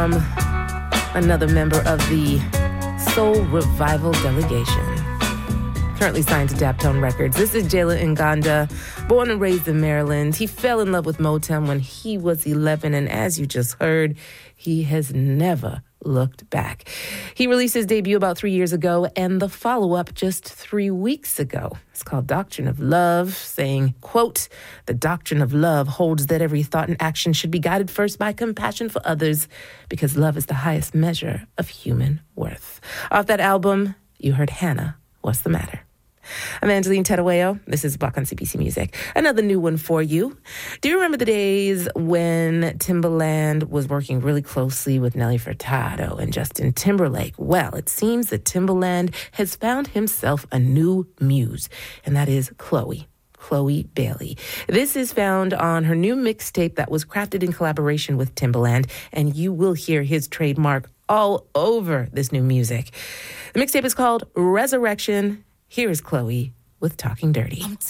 from another member of the Soul Revival delegation. Currently signed to Daptone Records. This is Jalen Nganda, born and raised in Maryland. He fell in love with Motown when he was 11, and as you just heard, he has never looked back. He released his debut about 3 years ago, and the follow-up just 3 weeks ago. It's called Doctrine of Love, saying, quote, "The doctrine of love holds that every thought and action should be guided first by compassion for others, because love is the highest measure of human worth." Off that album, you heard Hannah, What's the Matter? I'm Angeline Terueo. This is Block on CBC Music. Another new one for you. Do you remember the days when Timbaland was working really closely with Nelly Furtado and Justin Timberlake? Well, it seems that Timbaland has found himself a new muse, and that is Chloe Bailey. This is found on her new mixtape that was crafted in collaboration with Timbaland, and you will hear his trademark all over this new music. The mixtape is called Resurrection. Here is Chloe with Talking Dirty.